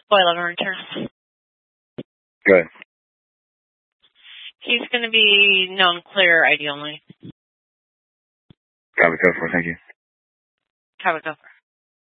Boil and return. Good. He's going to be known clear, ideally. Got it, go for it. Thank you. Have it go for.